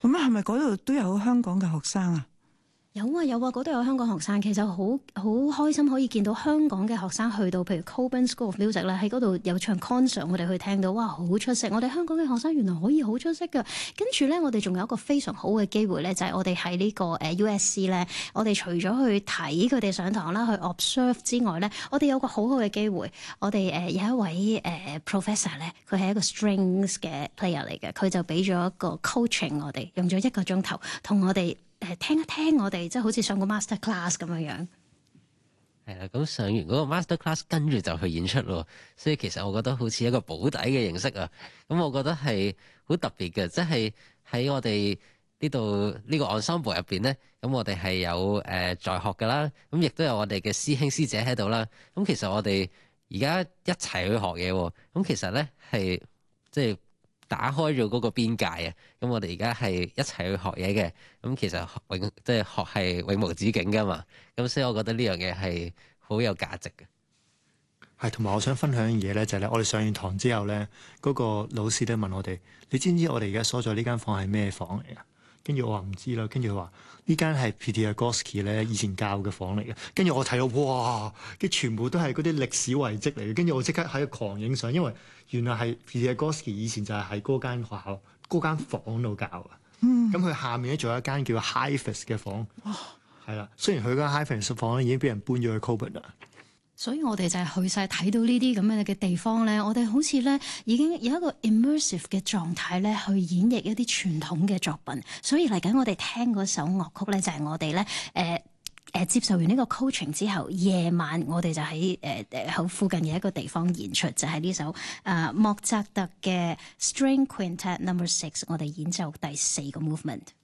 咁係咪嗰度都有香港嘅學生啊？ 有啊，嗰度有香港學生，其實好開心可以見到香港嘅學生去到，譬如 Cockburn School of Music 咧，喺嗰度有唱 concert，我哋去聽到，哇，好出色！我哋香港嘅學生原來可以好出色㗎。跟住咧，我哋仲有一個非常好嘅機會咧，就係我哋喺呢個USC 咧，我哋除咗去睇佢哋上堂啦，去 observe 之外咧，我哋有個好好嘅機會，我哋有一位professor 咧，佢係一個 strings 嘅 player 嚟嘅，佢就俾咗一個 coaching 我哋，用咗1個鐘頭同我哋。聽一聽我哋即係好似上個 master class 咁樣樣。 係啦，咁上完嗰個 master class，跟住就去演出咯。所以其實我覺得好似一個保底嘅形式啊。咁我覺得係好特別嘅，即係喺我哋呢度呢個 ensemble 入邊咧，咁我哋係有在學㗎啦，咁亦都有我哋嘅師兄師姐喺度啦。咁其實我哋而家一齊去學嘢喎。咁其實咧係即係打開咗嗰個邊界啊！咁我哋而家係一齊去學嘢嘅，咁其實即係學係永無止境噶嘛。咁所以我覺得呢樣嘢係好有價值嘅。 係，同埋我想分享一樣嘢咧，就係咧，我哋上完堂之後咧，嗰個老師咧問我哋：你知唔知我哋而家所在呢間房係咩房嚟啊？跟住我話唔知啦，跟住佢話呢間係 Pietraszewski 咧以前教嘅房嚟嘅。跟住我睇到哇，跟住全部都係嗰啲歷史遺跡嚟嘅。跟住我即刻喺度狂影相，因為原來係 Pietraszewski 以前就係喺嗰間學校嗰間房度教啊。咁佢下面咧仲有一間叫 Hyphus 嘅房，係啦。雖然佢間 Hyphus 房咧已經俾人搬咗去 Cockburn 啦。 所以我哋就係去晒睇到呢啲咁樣嘅地方咧，我哋好似咧已經有一個 immersive 嘅狀態咧，去演繹一啲傳統嘅作品。所以嚟緊我哋聽嗰首樂曲咧，就係我哋咧接受完呢個 coaching 之後，夜晚我哋就喺附近嘅一個地方演出，就係呢首莫扎特嘅 String Quintet No. 6，我哋演奏第4個 movement。